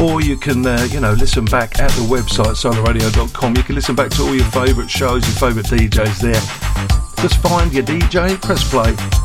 or you can, listen back at the website, solarradio.com. You can listen back to all your favourite shows, your favourite DJs there. Just find your DJ, press play,